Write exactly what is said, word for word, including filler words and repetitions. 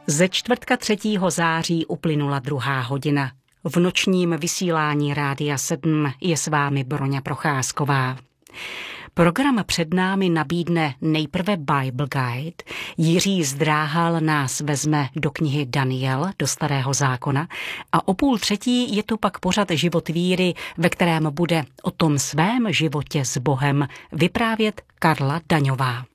Ze čtvrtka třetího září uplynula druhá hodina. V nočním vysílání Rádia sedm je s vámi Broňa Procházková. Program před námi nabídne nejprve Bible Guide. Jiří Zdráhal nás vezme do knihy Daniel, do Starého zákona, a o půl třetí je to pak pořad Život víry, ve kterém bude o tom svém životě s Bohem vyprávět Karla Daňová.